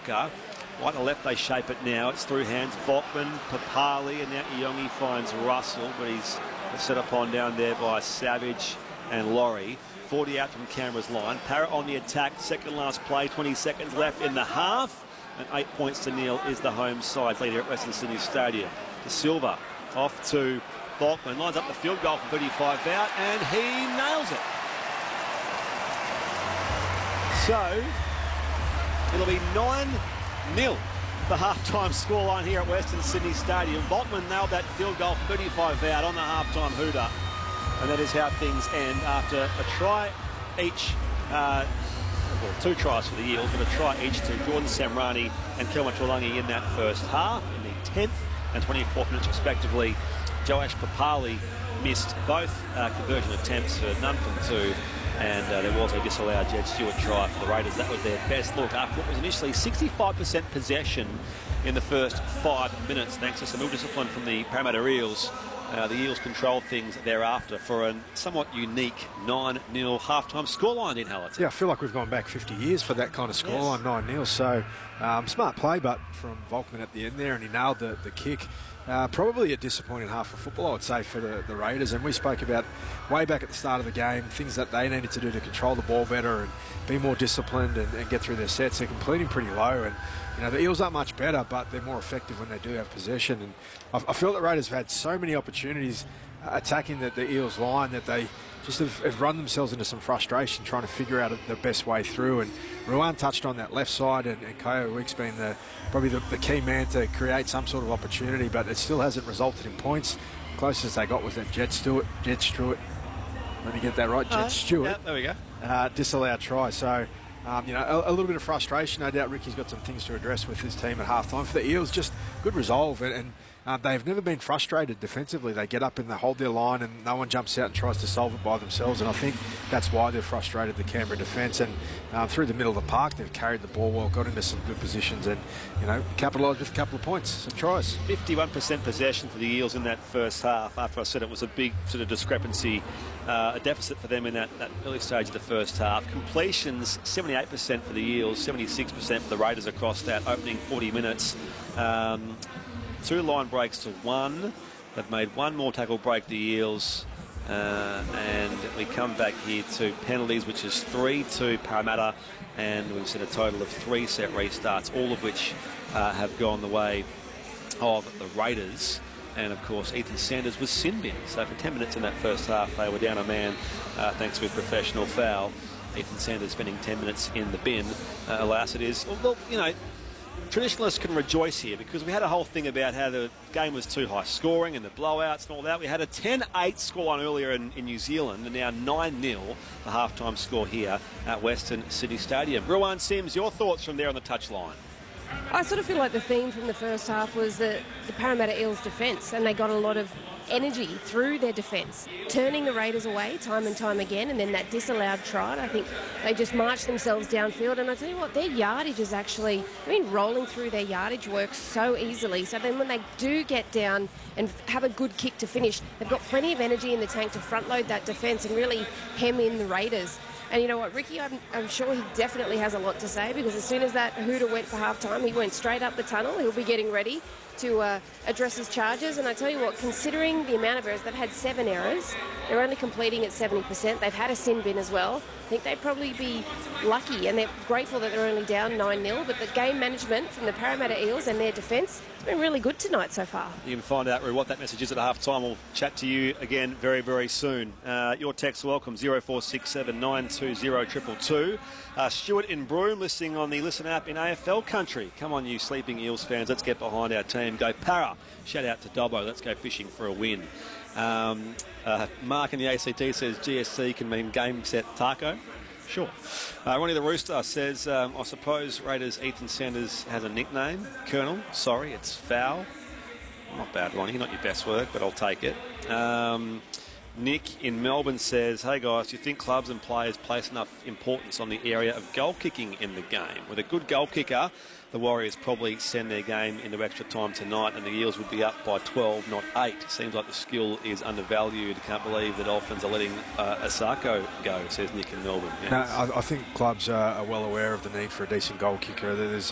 Walker. Right to left, they shape it now. It's through hands. Volkman, Papali, and now Iongi finds Russell, but he's set upon down there by Savage and Laurie. 40 out from Canberra's line. Parrott on the attack. Second last play. 20 seconds left in the half. And 8 points to nil is the home side leader at Western Sydney Stadium. De Silva off to Volkman. Lines up the field goal from 35 out, and he nails it. So it'll be 9-0. The half-time scoreline here at Western Sydney Stadium. Volkman nailed that field goal from 35 out on the half-time hooter. And that is how things end after a try each, well, 2 tries for the Eels, but a try each to Jordan Samrani and Kelma Tuolangi in that first half. In the 10th and 24th minutes respectively, Joash Papali missed both conversion attempts for none from 2. And there was a disallowed Jed Stewart try for the Raiders. That was their best look after what was initially 65% possession in the first 5 minutes, thanks to some ill discipline from the Parramatta Eels. The Eels controlled things thereafter for a somewhat unique 9-0 half-time scoreline in Hamilton. Yeah, I feel like we've gone back 50 years for that kind of scoreline, yes. 9-0. So smart play, but from Volkman at the end there, and he nailed the kick. Probably a disappointing half of football, I would say, for the Raiders. And we spoke about way back at the start of the game, things that they needed to do to control the ball better and be more disciplined and get through their sets. They're completing pretty low. And, you know, the Eels aren't much better, but they're more effective when they do have possession. And I feel the Raiders have had so many opportunities attacking the Eels line that they just have run themselves into some frustration trying to figure out the best way through. And Ruan touched on that left side, and Kyo Week's been probably the key man to create some sort of opportunity, but it still hasn't resulted in points. The closest they got was that Jed Stewart. Let me get that right, Jed Stewart. Yeah, there we go. Disallowed try. So, you know, a little bit of frustration. No doubt Ricky's got some things to address with his team at half-time. For the Eels, just good resolve, and they've never been frustrated defensively. They get up and they hold their line, and no one jumps out and tries to solve it by themselves. And I think that's why they've frustrated the Canberra defence. And through the middle of the park, they've carried the ball well, got into some good positions, and, you know, capitalised with a couple of points, some tries. 51% possession for the Eels in that first half. After I said it was a big sort of discrepancy, a deficit for them in that early stage of the first half. Completions, 78% for the Eels, 76% for the Raiders across that opening 40 minutes. 2 line breaks to 1. They've made 1 more tackle break, the Eels. And we come back here to penalties, which is 3 to Parramatta. And we've seen a total of 3 set restarts, all of which have gone the way of the Raiders. And, of course, Ethan Sanders was sin bin. So for 10 minutes in that first half, they were down a man thanks to a professional foul. Ethan Sanders spending 10 minutes in the bin. Alas, it is. Well, you know, traditionalists can rejoice here because we had a whole thing about how the game was too high scoring and the blowouts and all that. We had a 10-8 scoreline earlier in New Zealand, and now 9-0, the halftime score here at Western Sydney Stadium. Ruan Sims, your thoughts from there on the touchline? I sort of feel like the theme from the first half was the Parramatta Eels defence, and they got a lot of energy through their defence, turning the Raiders away time and time again, and then that disallowed try. I think they just marched themselves downfield, and I tell you what, their yardage is actually, I mean, rolling through their yardage works so easily. So then when they do get down and have a good kick to finish, they've got plenty of energy in the tank to front load that defence and really hem in the Raiders. And you know what, Ricky, I'm sure he definitely has a lot to say, because as soon as that hooter went for half-time, he went straight up the tunnel. He'll be getting ready to address his charges. And I tell you what, considering the amount of errors, they've had 7 errors. They're only completing at 70%. They've had a sin bin as well. I think they'd probably be lucky, and they're grateful that they're only down 9-0. But the game management from the Parramatta Eels and their defence has been really good tonight so far. You can find out, Roo, what that message is at half-time. We'll chat to you again very, very soon. Your text welcome, 0467 920 222. Stuart in Broome, listening on the Listen app in AFL country. Come on, you sleeping Eels fans. Let's get behind our team. Go Para. Shout out to Dobbo. Let's go fishing for a win. Mark in the ACT says GSC can mean game set taco. Sure. Ronnie the Rooster says, I suppose Raiders Ethan Sanders has a nickname. Colonel. Sorry, it's foul. Not bad, Ronnie. Not your best work, but I'll take it. Nick in Melbourne says, hey guys, do you think clubs and players place enough importance on the area of goal kicking in the game? With a good goal kicker, the Warriors probably send their game into extra time tonight, and the Eels would be up by 12, not 8. Seems like the skill is undervalued. Can't believe the Dolphins are letting Asako go, says Nick in Melbourne. Yes. No, I think clubs are well aware of the need for a decent goal kicker. There's